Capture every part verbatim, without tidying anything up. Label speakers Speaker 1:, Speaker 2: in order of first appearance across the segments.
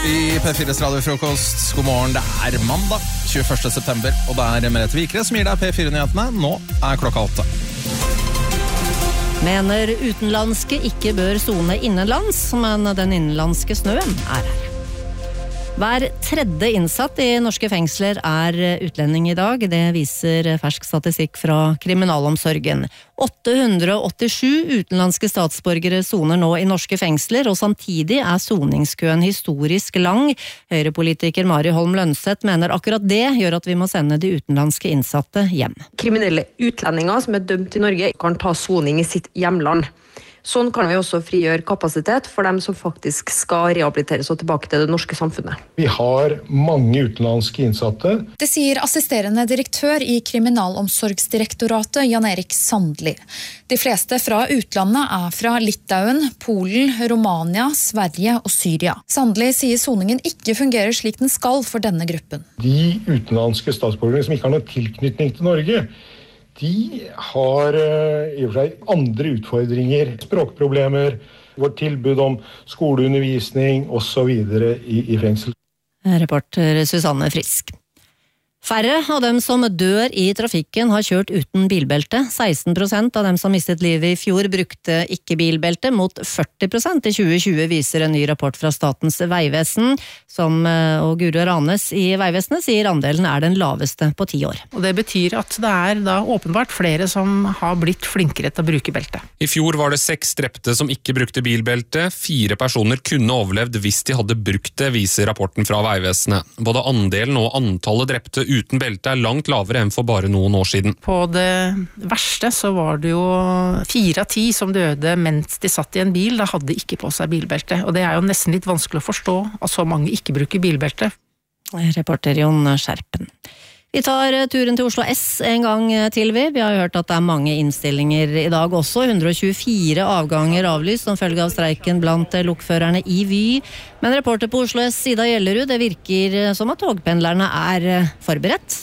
Speaker 1: I P fires radiofrokost, god morgen, det er mandag tjueførste september, og det er Merete Vikre som gir deg P fire-nyhetene. Nå er klokka åtte.
Speaker 2: Mener utenlandske ikke bør sone innenlands, men den innenlandske snøen er her. Hver tredje innsatt i norske fengsler er utlending i dag. Det viser fersk statistikk fra kriminalomsorgen. åtte hundre åttisju utenlandske statsborgere soner nå i norske fengsler, og samtidig er soningskøen historisk lang. Høyrepolitiker Mari Holm Lønseth mener akkurat det gjør at vi må sende de utenlandske innsatte hjem.
Speaker 3: Kriminelle utlendinger som er dømt i Norge kan ta soning i sitt hjemland. Sånn kan vi også frigjøre kapasitet for dem som faktisk skal rehabiliteres og tilbake til det norske samfunnet.
Speaker 4: Vi har mange utenlandske innsatte.
Speaker 5: Det sier assisterende direktør i Kriminalomsorgsdirektoratet, Jan Erik Sandli. De fleste fra utlandet er fra Litauen, Polen, Romania, Sverige og Syria. Sandli sier soningen ikke fungerer slik den skal for denne gruppen.
Speaker 4: De utenlandske statsborgere som ikke har noen tilknytning til Norge, de har i og for seg andre utfordringer, språkproblemer, vårt tilbud om skoleundervisning og så videre i, i fengsel.
Speaker 2: Reporter Susanne Frisk. Færre av dem som dør i trafikken har kjørt uten bilbelte. seksten prosent av dem som mistet livet i fjor brukte ikke bilbelte, mot førti prosent i tjue tjue, viser en ny rapport fra Statens vegvesen. Som og Guro Ranes i Vegvesenet sier andelen er den laveste på ti år.
Speaker 6: Og det betyr at det er da åpenbart flere som har blitt flinkere til å bruke belte.
Speaker 7: I fjor var det seks drepte som ikke brukte bilbelte. Fire personer kunne overlevd hvis de hadde brukt det, viser rapporten fra Vegvesenet. Både andelen og antallet drepte uten belte er langt lavere enn for bare noen år siden.
Speaker 6: På det verste så var det jo fire av ti som døde mens de satt i en bil, da hadde ikke på seg bilbelte. Og det er jo nesten litt vanskelig å forstå at så mange ikke bruker bilbelte.
Speaker 2: Reporter Jon Skjerpen. Vi tar turen til Oslo S en gang til vi. Vi har jo hørt at det er mange innstillinger i dag også. hundre og tjuefire avganger avlyst som følge av streiken blant lokførerne i Vy. Men reporter på Oslo S, Ida Gjellerud, det virker som at togpendlerne er forberedt.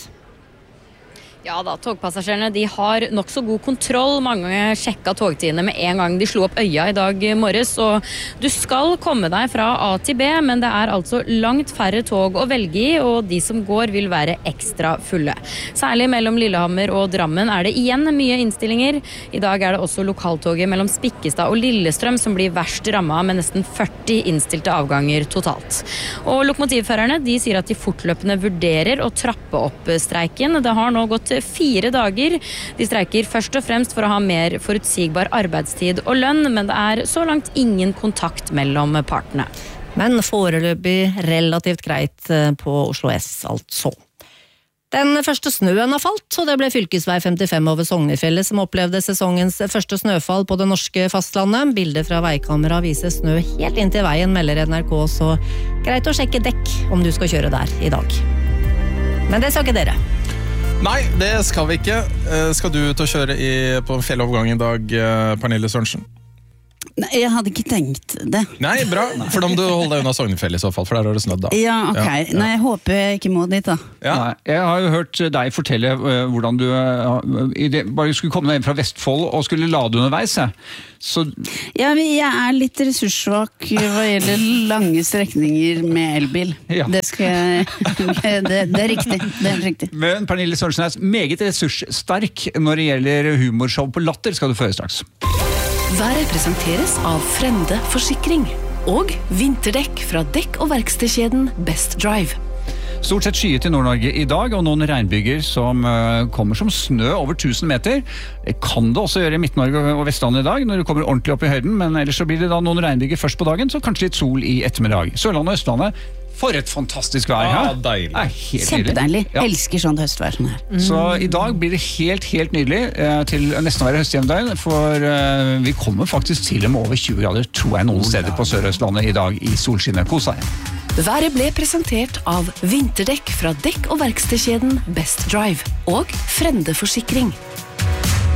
Speaker 8: Ja da, togpassasjerene de har nok så god kontroll. Mange sjekket togtidene med en gang de slo opp øya i dag morges. Og du skal komme deg fra A til B, men det er altså langt færre tog å velge i, og de som går vil være ekstra fulle. Særlig mellom Lillehammer og Drammen er det igjen mye innstillinger. I dag er det også lokaltoget mellom Spikkestad og Lillestrøm som blir verst rammet, med nesten førti innstilte avganger totalt. Og lokomotivførerne de sier at de fortløpende vurderer å trappe opp streiken. Det har nå gått fire dager. De streiker først og fremst for å ha mer forutsigbar arbeidstid og lønn, men det er så langt ingen kontakt mellom partene.
Speaker 2: Men foreløpig relativt greit på Oslo S, altså. Den første snøen har falt, og det ble fylkesvei femtifem over Sognefjellet som opplevde sesongens første snøfall på det norske fastlandet. Bildet fra veikamera viser snø helt inn til veien, melder N R K, så greit å sjekke dekk om du skal kjøre der i dag. Men det sa ikke dere.
Speaker 1: Nei, det skal vi ikke. Skal du ut og kjøre i, på en fjellovergang i dag, Pernille Sørensen?
Speaker 9: Nei, jeg hadde ikke tenkt det.
Speaker 1: Nei, bra. For da må du holde deg unna Sognefjell i så fall, for der har det snødd da.
Speaker 9: Ja, ok. Ja, ja. Nei, jeg håper jeg ikke må dit da.
Speaker 10: Ja. Nei, jeg har jo hørt deg fortelle uh, hvordan du uh, det, bare skulle komme deg inn fra Vestfold og skulle lade underveis. Ja. Så...
Speaker 9: ja, men jeg er litt ressurssvak hva gjelder lange strekninger med elbil. Ja. Det, skal jeg, det, det er riktig. Det er riktig.
Speaker 10: Men Pernille Sørensen er meget ressurssterk når det gjelder humorshow på Latter, skal du føre straks.
Speaker 11: Været presenteres av Frende Forsikring og vinterdekk fra dekk- og verkstedkjeden Best Drive.
Speaker 10: Stort sett skyet i Nord-Norge i dag, og noen regnbyger som uh, kommer som snø over tusen meter. Det kan det også gjøre i Midt-Norge og Vestlandet i dag, når det kommer ordentlig opp i høyden, men ellers så blir det da noen regnbyger først på dagen, så kanskje litt sol i ettermiddag. Sørlandet og Østlandet, for et fantastisk vær her.
Speaker 1: Ja, deilig.
Speaker 9: Kjempedeilig. Ja. Elsker sånt høstvær sånn her.
Speaker 10: Mm. Så i dag blir det helt, helt nydelig eh, til nesten å være høsthjemdøgn, for eh, vi kommer faktisk til og med over tjue grader, tror jeg, noen steder på Sør-Østlandet i dag i solskinnet. Kos deg.
Speaker 11: Været ble presentert av vinterdekk fra dekk- og verkstedkjeden Best Drive og Frende Forsikring.